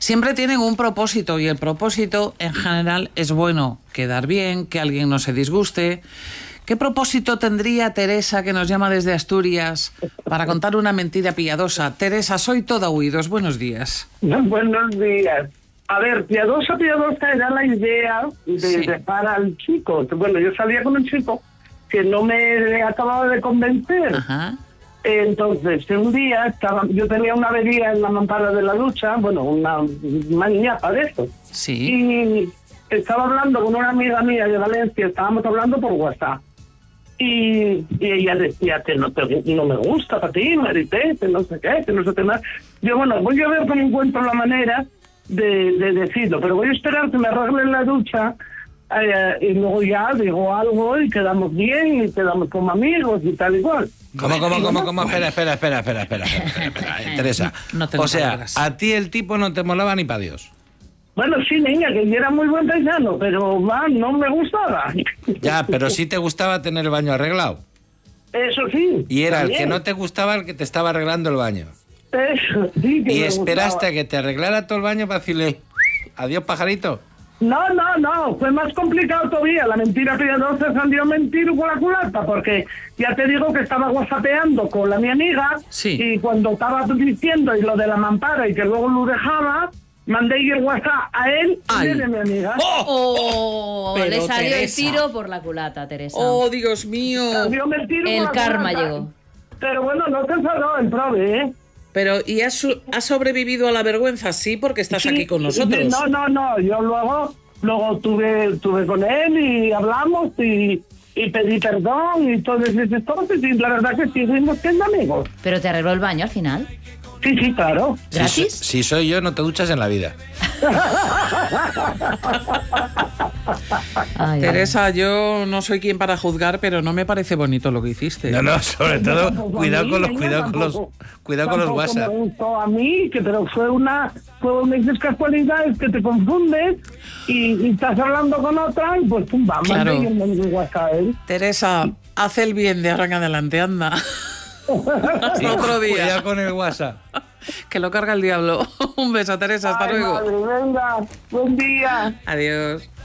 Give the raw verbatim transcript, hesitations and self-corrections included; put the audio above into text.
siempre tienen un propósito y el propósito en general es bueno, quedar bien, que alguien no se disguste. ¿Qué propósito tendría Teresa, que nos llama desde Asturias, para contar una mentira piadosa? Teresa, soy toda oídos. Buenos días. Buenos días. A ver, piadosa, piadosa era la idea de Sí. dejar al chico. Bueno, yo salía con un chico que no me acababa de convencer. Ajá. Entonces, un día estaba, yo tenía una avería en la mampara de la ducha, bueno, una maniñapa de esto. Sí. Y estaba hablando con una amiga mía de Valencia, estábamos hablando por WhatsApp. Y, y ella decía que no, te, no me gusta para ti, Marité, que no sé qué, que no sé qué más. Yo, bueno, voy a ver cómo encuentro la manera de, de decirlo, pero voy a esperar que me arreglen la ducha eh, y luego ya digo algo y quedamos bien y quedamos como amigos y tal y cual. ¿Cómo, cómo, cómo, cómo? Espera, espera, espera, espera, espera, espera, espera, eh, Teresa. No te lo O sea, alegras. a ti el tipo no te molaba ni para Dios. Bueno, sí, niña, que yo era muy buen paisano, pero va, no me gustaba. Ya, pero sí te gustaba tener el baño arreglado. Eso sí. Y era el también. que no te gustaba el que te estaba arreglando el baño. Eso sí que Y me esperaste gustaba. a que te arreglara todo el baño para decirle adiós, pajarito. No, no, no, fue más complicado todavía. La mentira piadosa salió a mentir con la culata, porque ya te digo que estaba whatsappeando con la mi amiga, Sí. y cuando estaba diciendo y lo de la mampara y que luego lo dejaba, mandé yo el WhatsApp a él Ay. y de mi amiga. Oh, Pero, le salió Teresa. el tiro por la culata, Teresa. Oh, Dios mío. Salió el tiro con El la karma culata. llegó. Pero bueno, no se salió el prove, ¿eh? Pero, ¿y has, su- has sobrevivido a la vergüenza? Sí, porque estás Sí, aquí con nosotros. sí, No, no, no, yo luego, luego tuve, tuve con él y hablamos y, y pedí perdón y todas esas cosas y la verdad que sí, fuimos siendo amigos. Pero te arregló el baño al final. Sí, sí, claro. Si, ¿Gratis? so- si soy yo, no te duchas en la vida. Ay, Teresa, yo no soy quien para juzgar, pero no me parece bonito lo que hiciste. No, no, sobre todo, Tampoco a cuidado mí, con los, niña, cuidado con los, tampoco- cuidado con los tampoco WhatsApp. me gustó a mí, que, pero fue una, fue una de esas casualidades que te confundes y, y estás hablando con otra y pues pum, va, Claro. mandé yo un WhatsApp a él. Teresa, haz el bien de ahora en adelante, anda. Hasta otro día. Cuidado con el WhatsApp. Que lo carga el diablo. Un beso, Teresa, hasta Ay, luego. madre, venga, buen día. Adiós.